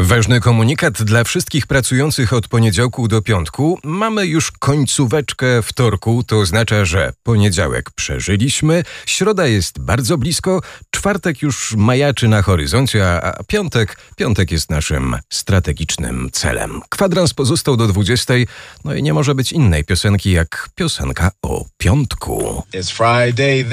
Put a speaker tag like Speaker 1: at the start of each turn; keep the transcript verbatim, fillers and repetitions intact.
Speaker 1: Ważny komunikat dla wszystkich pracujących od poniedziałku do piątku. Mamy już końcóweczkę wtorku, to oznacza, że poniedziałek przeżyliśmy, środa jest bardzo blisko, czwartek już majaczy na horyzoncie, a, a piątek, piątek jest naszym strategicznym celem. Kwadrans pozostał do dwudziestej, no i nie może być innej piosenki jak piosenka o piątku.
Speaker 2: It's Friday